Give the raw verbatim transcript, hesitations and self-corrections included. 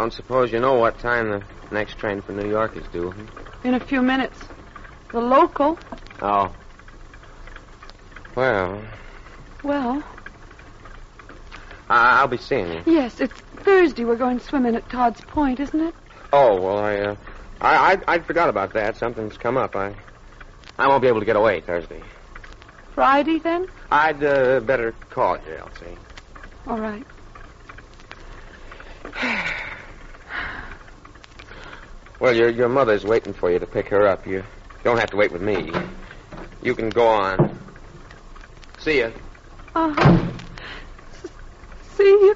don't suppose you know what time the next train for New York is due. Hmm? In a few minutes. The local. Oh. Well. Well. I- I'll be seeing you. Yes, it's Thursday. We're going swimming at Todd's Point, isn't it? Oh, well, I, uh, I, I, I forgot about that. Something's come up. I, I won't be able to get away Thursday. Friday, then? I'd uh, better call you, Elsie. All right. Well, your your mother's waiting for you to pick her up. You don't have to wait with me. You can go on. See ya. Uh-huh. S- see you.